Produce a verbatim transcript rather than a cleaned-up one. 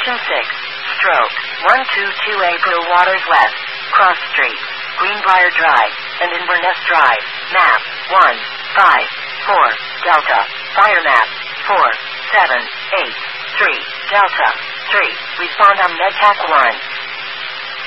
Attention six. Stroke. one two two A Blue Waters West. Cross Street. Greenbrier Drive. And Inverness Drive. Map. one five four. Delta. Fire map. four seven eight three. Delta. three. Respond on MedTac one.